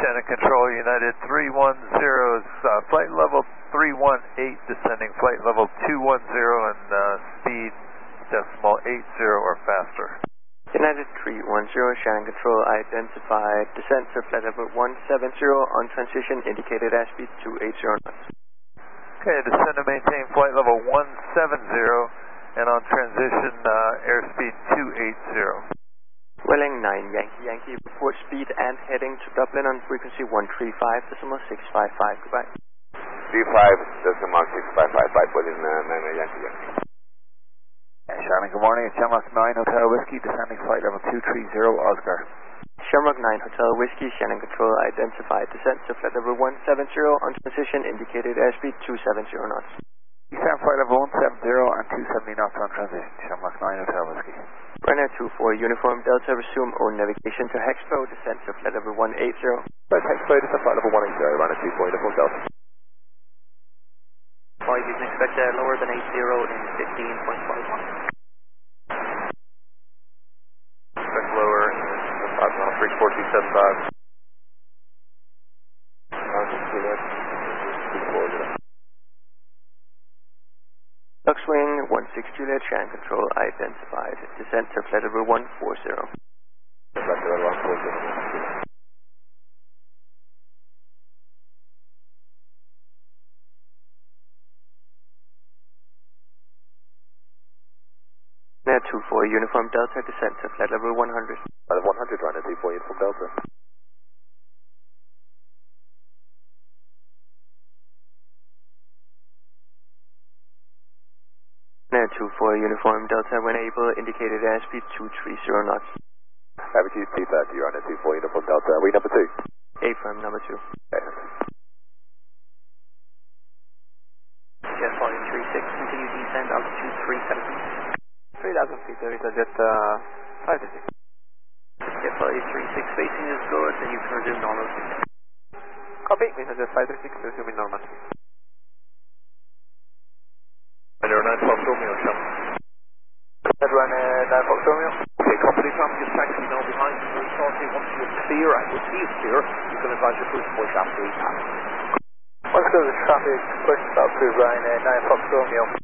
Shannon Control, United 310 is flight level 318, descending flight level 210 and speed decimal 80 or faster. United 310, Shannon Control, identified descent to flight level 170 on transition, indicated airspeed 280 knots. Okay, descend and maintain flight level 170 and on transition airspeed 280. Welling 9 Yankee Yankee, report speed and heading to Dublin on frequency 135.655, goodbye. 35.655, Welling 9 Yankee Yankee. Shannon, good morning. It's Shamrock 9 Hotel Whiskey, descending flight level 230 Oscar. Shamrock 9 Hotel Whiskey, Shannon Control, identified descent to flight level 170 on transition, indicated airspeed 270 knots. Descend flight level 170 and 270 knots on transition, Shamrock 9 Hotel Whiskey. Ryanair 24 Uniform Delta, resume own navigation to Hexpo, descent to flight level 180. Right, Hexpo, descent flight level 180, Ryanair 24 Uniform Delta. 5, you can expect lower than 80 in 15.51. Expect lower in 34275. Luxwing 16 Juliet, Shannon Control, identified descent to flight level 140. Ryanair 24 Uniform Delta, descent to flight level 100. Flight 100, Ryanair 24 Uniform Delta. Ryanair 24 Uniform Delta, when able, indicated airspeed 230 knots. Average T30, Ryanair 24 Uniform Delta. Are we number 2? A-firm number 2. Okay. Jet volume 36, continue descend altitude 3,000. 3,000 feet, there is a jet 526. Jet volume 36, facing is good, and you can resume normal speed. Copy, we have jet 536, resuming normal speed. Ryanair 9 Fox Romeo, Shannon. Ryanair 9 Fox Romeo. Okay, company from just taxi now behind you. Very shortly, once you're clear and we see it's clear, you can advise your cruise push after we pass. Once the traffic pushed up to Ryanair 9 Fox Romeo.